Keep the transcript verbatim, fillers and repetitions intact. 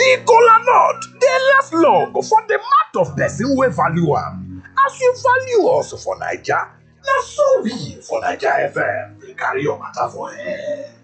The kola nut dey last long for the mouth of person wey value am. As you value us for Naija, na so we for Naija F M dey carry your matter for air.